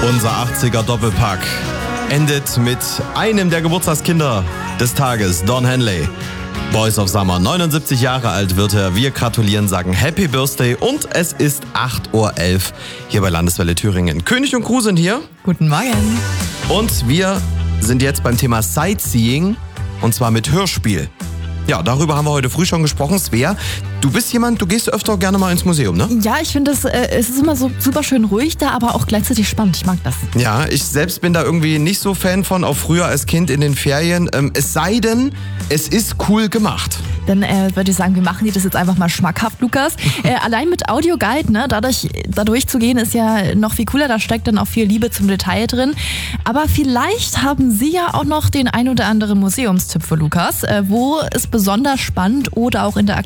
Unser 80er Doppelpack endet mit einem der Geburtstagskinder des Tages, Don Henley. Boys of Summer, 79 Jahre alt wird er. Wir gratulieren, sagen Happy Birthday und es ist 8.11 Uhr hier bei Landeswelle Thüringen. König und Crew sind hier. Guten Morgen. Und wir sind jetzt beim Thema Sightseeing und zwar mit Hörspiel. Ja, darüber haben wir heute früh schon gesprochen. Svea, du bist jemand, du gehst öfter gerne mal ins Museum, ne? Ja, ich finde, es ist immer so super schön ruhig da, aber auch gleichzeitig spannend. Ich mag das. Ja, ich selbst bin da irgendwie nicht so Fan von, auch früher als Kind in den Ferien. Es sei denn, es ist cool gemacht. Dann würde ich sagen, wir machen dir das jetzt einfach mal schmackhaft, Lukas. Allein mit Audioguide, ne, da durchzugehen, ist ja noch viel cooler. Da steckt dann auch viel Liebe zum Detail drin. Aber vielleicht haben Sie ja auch noch den ein oder anderen Museumstipp für Lukas, wo es besonders spannend oder auch interaktiv